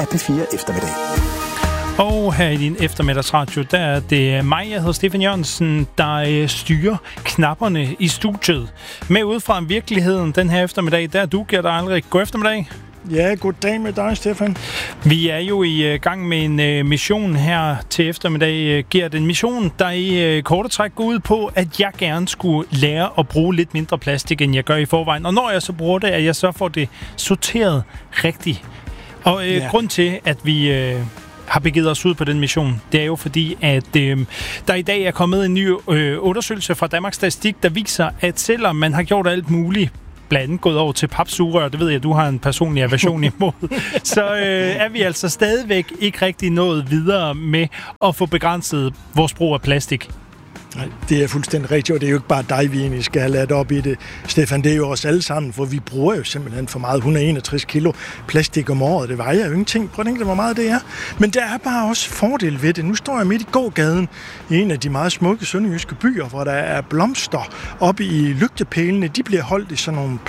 af P4 Eftermiddag. Og her i din eftermiddagsradio, der er det mig, jeg hedder Stefan Jørgensen, der styrer knapperne i studiet. Med ud fra virkeligheden den her eftermiddag, der er du, Gert Eilrik. God eftermiddag. Ja, goddag med dig, Stefan. Vi er jo i gang med en mission her til eftermiddag, Gert. En mission, der i korte træk går ud på, at jeg gerne skulle lære at bruge lidt mindre plastik, end jeg gør i forvejen. Og når jeg så bruger det, at jeg så får det sorteret rigtigt. Og grund til, at vi har begivet os ud på den mission, det er jo fordi, at der i dag er kommet en ny undersøgelse fra Danmarks Statistik, der viser, at selvom man har gjort alt muligt, blandt andet gået over til papsugerør, det ved jeg, at du har en personlig aversion imod, så er vi altså stadigvæk ikke rigtig nået videre med at få begrænset vores brug af plastik. Nej, det er fuldstændig rigtigt, og det er jo ikke bare dig, vi egentlig skal have ladt op i det, Stefan. Det er jo os alle sammen, for vi bruger jo simpelthen for meget. 161 kilo plastik om året. Det vejer jo ingenting. Prøv at tænke, hvor meget det er. Men der er bare også fordel ved det. Nu står jeg midt i gågaden i en af de meget smukke sønderjyske byer, hvor der er blomster oppe i lygtepælene. De bliver holdt i sådan nogle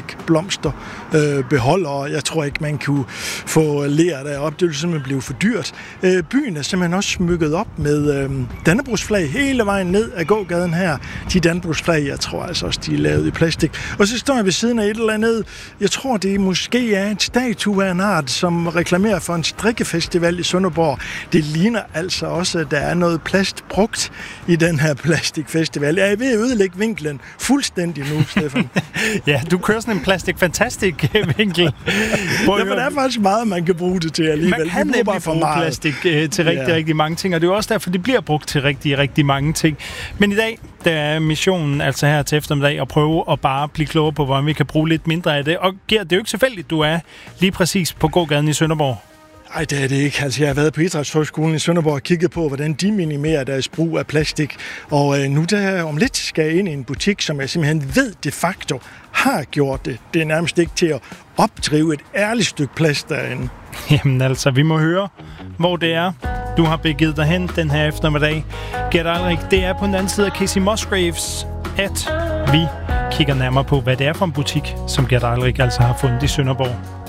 plastikblomsterbeholdere. Jeg tror ikke, man kunne få ler deroppe. Det ville simpelthen blive for dyrt. Byen er simpelthen også smykket op med dannebrogsflag hele vejen ned af gågaden her. De dannebrogsflag, jeg tror altså også, de er lavet i plastik. Og så står jeg ved siden af et eller andet, jeg tror det måske er en statue af en art, som reklamerer for en strikkefestival i Sønderborg. Det ligner altså også, at der er noget plast brugt i den her plastikfestival. Jeg er ved at ødelægge vinklen fuldstændig nu, Stefan. Ja, du kører sådan en plastik-fantastisk vinkel. Ja, men der er faktisk meget, man kan bruge det til alligevel. Man kan nemlig bruge plastik til rigtig mange ting, og det er jo også derfor, det bliver brugt til rigtig mange ting. Men i dag, der er missionen altså her til eftermiddag at prøve at bare blive klogere på, hvordan vi kan bruge lidt mindre af det. Og Gert, det er jo ikke tilfældigt, du er lige præcis på gågaden i Sønderborg. Nej, det er det ikke. Altså, jeg har været på Idrætshøjskolen i Sønderborg og kigget på, hvordan de minimerer deres brug af plastik. Og nu der om lidt skal jeg ind i en butik, som jeg simpelthen ved de facto har gjort det. Det er nærmest ikke til at opdrive et ærligt stykke plast derinde. Jamen altså, vi må høre, hvor det er, du har begivet dig hen den her eftermiddag. Gert Eilrik, det er på den anden side af Casey Musgraves, at vi kigger nærmere på, hvad det er for en butik, som Gert Eilrik altså har fundet i Sønderborg.